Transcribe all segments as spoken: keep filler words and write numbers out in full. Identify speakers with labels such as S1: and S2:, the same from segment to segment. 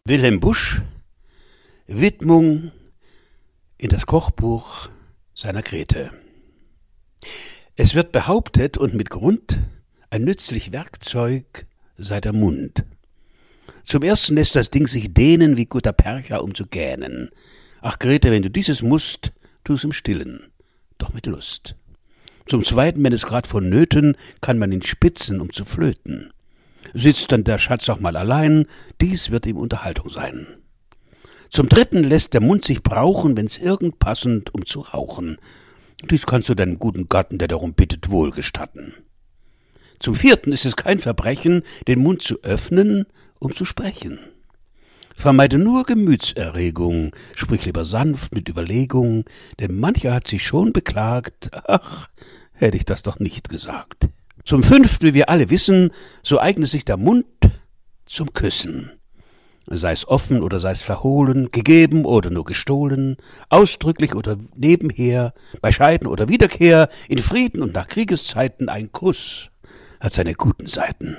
S1: Wilhelm Busch, Widmung in das Kochbuch seiner Grete. Es wird behauptet, und mit Grund, ein nützlich Werkzeug sei der Mund. Zum ersten lässt das Ding sich dehnen wie guter Percher, um zu gähnen. Ach Grete, wenn du dieses musst, tu's im Stillen, doch mit Lust. Zum zweiten, wenn es grad vonnöten, kann man ihn spitzen, um zu flöten. Sitzt dann der Schatz auch mal allein, dies wird ihm Unterhaltung sein. Zum dritten lässt der Mund sich brauchen, wenn's irgend passend, um zu rauchen. Dies kannst du deinem guten Gatten, der darum bittet, wohl gestatten. Zum vierten ist es kein Verbrechen, den Mund zu öffnen, um zu sprechen. Vermeide nur Gemütserregung, sprich lieber sanft mit Überlegung, denn mancher hat sich schon beklagt, ach, hätte ich das doch nicht gesagt. Zum fünften, wie wir alle wissen, so eignet sich der Mund zum Küssen. Sei es offen oder sei es verhohlen, gegeben oder nur gestohlen, ausdrücklich oder nebenher, bei Scheiden oder Wiederkehr, in Frieden und nach Kriegeszeiten ein Kuss hat seine guten Seiten.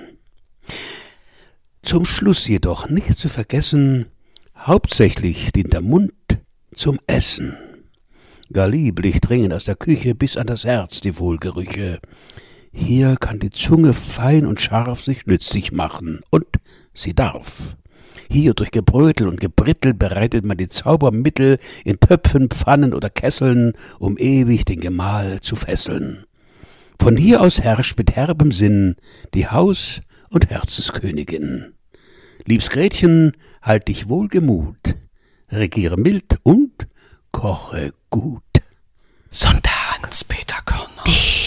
S1: Zum Schluss jedoch nicht zu vergessen, hauptsächlich dient der Mund zum Essen. Gar lieblich dringen aus der Küche bis an das Herz die Wohlgerüche. Hier kann die Zunge fein und scharf sich nützlich machen, und sie darf. Hier durch Gebrötel und Gebrittel bereitet man die Zaubermittel in Töpfen, Pfannen oder Kesseln, um ewig den Gemahl zu fesseln. Von hier aus herrscht mit herbem Sinn die Haus- und Herzenskönigin. Liebs Gretchen, halt dich wohlgemut, regiere mild und koche gut.
S2: Sonntag, Hans-Peter Körner.